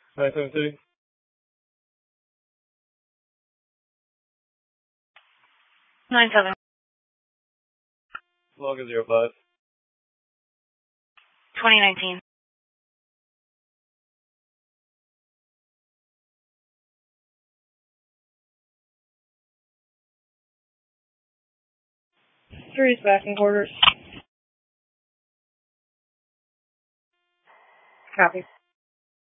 973. Nine seven. Log is 05. 2019. Three is back in quarters. Copy.